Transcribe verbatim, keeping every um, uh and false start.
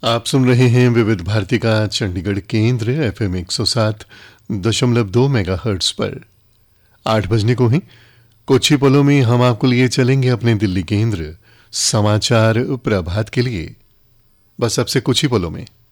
आप सुन रहे हैं विविध भारती का चंडीगढ़ केंद्र एफएम एक सौ सात दशमलव दो मेगा हर्ट्ज पर। आठ बजने को ही कुछ ही पलों में हम आपको लिए चलेंगे अपने दिल्ली केंद्र समाचार प्रभात के लिए। बस अब से कुछ ही पलों में।